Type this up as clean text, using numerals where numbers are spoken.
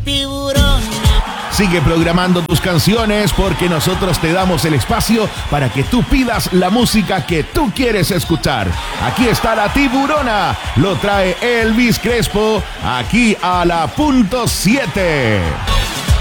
Tiburona. Sigue programando tus canciones porque nosotros te damos el espacio para que tú pidas la música que tú quieres escuchar. Aquí está la Tiburona. Lo trae Elvis Crespo aquí a la punto 7.